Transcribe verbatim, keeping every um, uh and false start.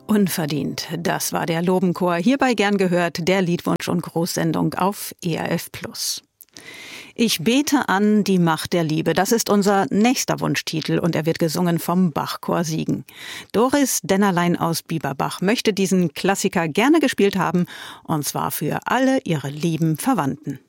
Unverdient, das war der Lobenchor. Hierbei gern gehört der Liedwunsch- und Grußsendung auf E R F Plus. Ich bete an die Macht der Liebe. Das ist unser nächster Wunschtitel und er wird gesungen vom Bachchor Siegen. Doris Dennerlein aus Bieberbach möchte diesen Klassiker gerne gespielt haben und zwar für alle ihre lieben Verwandten.